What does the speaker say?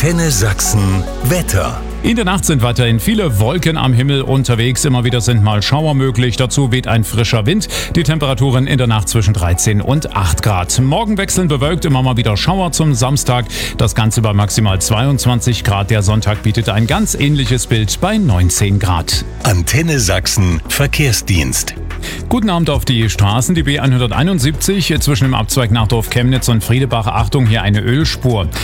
Antenne Sachsen Wetter. In der Nacht sind weiterhin viele Wolken am Himmel unterwegs. Immer wieder sind mal Schauer möglich. Dazu weht ein frischer Wind. Die Temperaturen in der Nacht zwischen 13 und 8 Grad. Morgen wechseln bewölkt, immer mal wieder Schauer zum Samstag. Das Ganze bei maximal 22 Grad. Der Sonntag bietet ein ganz ähnliches Bild bei 19 Grad. Antenne Sachsen Verkehrsdienst. Guten Abend auf die Straßen. Die B171 zwischen dem Abzweig nach Dorf Chemnitz und Friedebach. Achtung, hier eine Ölspur.